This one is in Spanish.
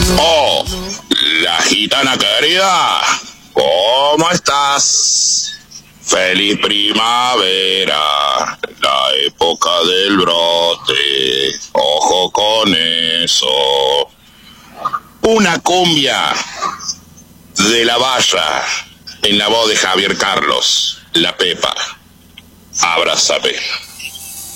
Oh, la gitana querida, ¿cómo estás? Feliz primavera, la época del brote, ojo con eso. Una cumbia de La Valla, en la voz de Javier Carlos, La Pepa. Abrázame.